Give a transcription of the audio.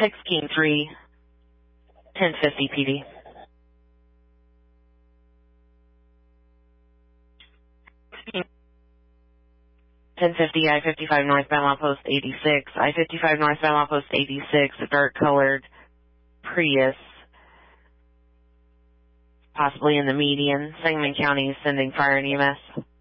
16 3 1050 PD. 1050 I-55 northbound outpost 86. I-55 northbound outpost 86, a dark colored Prius, possibly in the median. Sangamon County is sending fire and EMS.